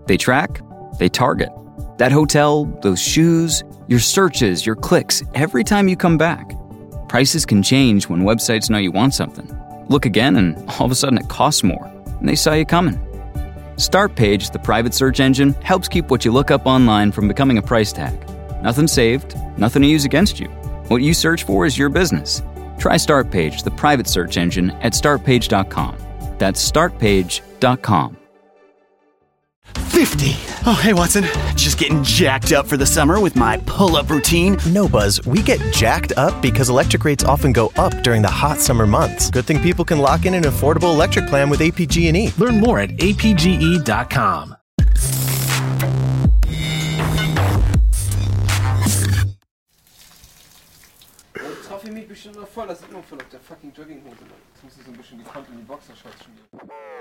They track, they target. That hotel, those shoes, your searches, your clicks, every time you come back. Prices can change when websites know you want something. Look again and all of a sudden it costs more, and they saw you coming. Startpage, the private search engine, helps keep what you look up online from becoming a price tag. Nothing saved, nothing to use against you. What you search for is your business. Try Startpage, the private search engine, at startpage.com. That's startpage.com. 50. Oh, hey, Watson. Just getting jacked up for the summer with my pull-up routine. No, Buzz, we get jacked up because electric rates often go up during the hot summer months. Good thing people can lock in an affordable electric plan with APG&E. Learn more at apge.com. Traf mich bestimmt noch voll, das sieht man voll auf der fucking Jogginghose. Jetzt muss ich so ein bisschen die Front in die Boxershorts schmieren.